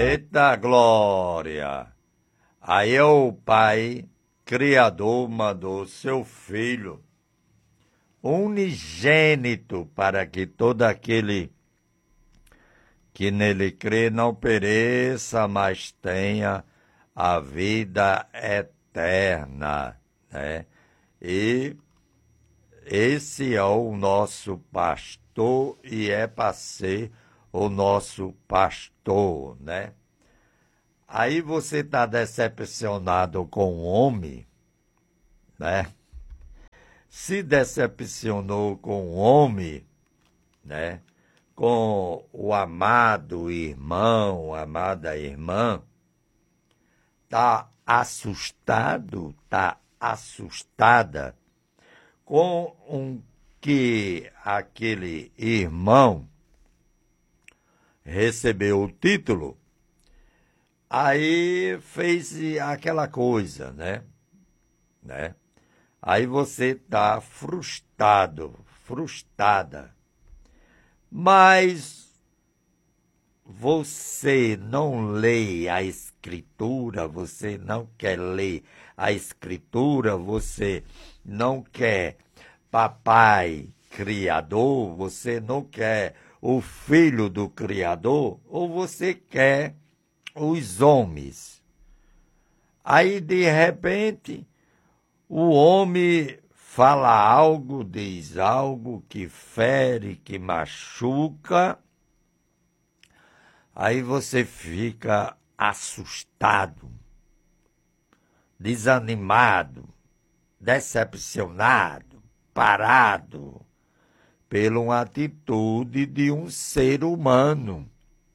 Eita glória! Aí o Pai Criador mandou seu Filho unigênito para que todo aquele que nele crê não pereça, mas tenha a vida eterna, né? E esse é o nosso pastor e é para ser o nosso pastor, né? Aí você está decepcionado com o homem, né? Se decepcionou com o homem, né? Com o amado irmão, amada irmã, está assustado, está assustada com que aquele irmão recebeu o título, aí fez aquela coisa, né? Aí você está frustrada. Mas você não lê a Escritura, você não quer ler a Escritura, você não quer papai Criador, você não quer o Filho do Criador, ou você quer os homens. Aí, de repente, o homem fala algo, diz algo que fere, que machuca. Aí você fica assustado, desanimado, decepcionado, parado pela uma atitude de um ser humano.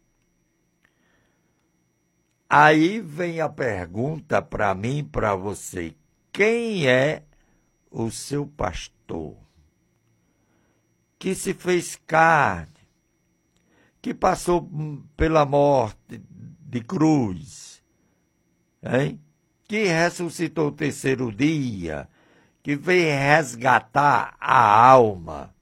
Aí vem a pergunta para mim e para você: quem é o seu pastor? Que se fez carne, que passou pela morte de cruz, hein? Que ressuscitou o terceiro dia, que veio resgatar a alma,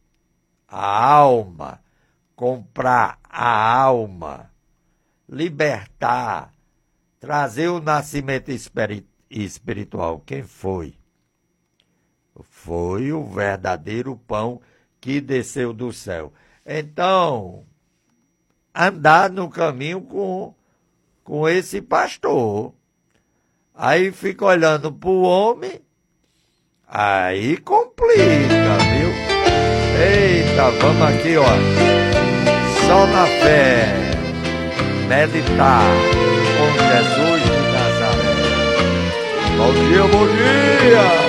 comprar a alma, libertar, trazer o nascimento espiritual. Quem foi? Foi o verdadeiro pão que desceu do céu. Então, andar no caminho com esse pastor. Aí fica olhando para o homem, aí complica, viu? Eita, vamos aqui, ó. Só na fé, meditar com Jesus de Nazaré. Bom dia, bom dia!